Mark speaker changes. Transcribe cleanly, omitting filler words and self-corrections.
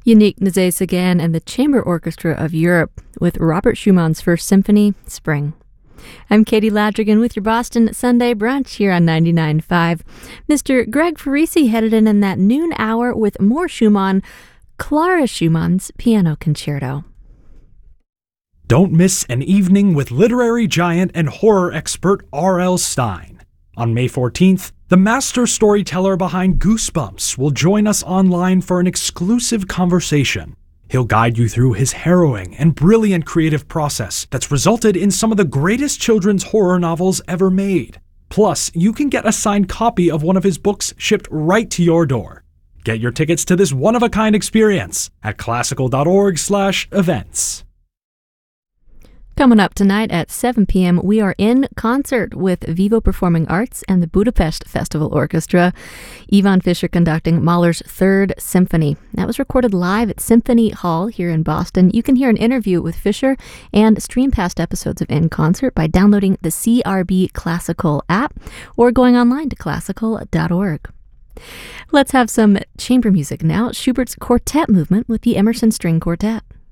Speaker 1: Unique Nézet-Séguin and the Chamber Orchestra of Europe with Robert Schumann's First Symphony, Spring. I'm Katie Ladrigan with your Boston Sunday Brunch here on 99.5. Mr. Greg Farisi headed in that noon hour with more Schumann, Clara Schumann's Piano Concerto.
Speaker 2: Don't miss an evening with literary giant and horror expert R.L. Stine. On May 14th, the master storyteller behind Goosebumps will join us online for an exclusive conversation. He'll guide you through his harrowing and brilliant creative process that's resulted in some of the greatest children's horror novels ever made. Plus, you can get a signed copy of one of his books shipped right to your door. Get your tickets to this one-of-a-kind experience at classical.org/events.
Speaker 1: Coming up tonight at 7 p.m., we are in concert with Vivo Performing Arts and the Budapest Festival Orchestra. Ivan Fischer conducting Mahler's Third Symphony. That was recorded live at Symphony Hall here in Boston. You can hear an interview with Fischer and stream past episodes of In Concert by downloading the CRB Classical app or going online to classical.org. Let's have some chamber music now. Schubert's Quartet Movement with the Emerson String Quartet.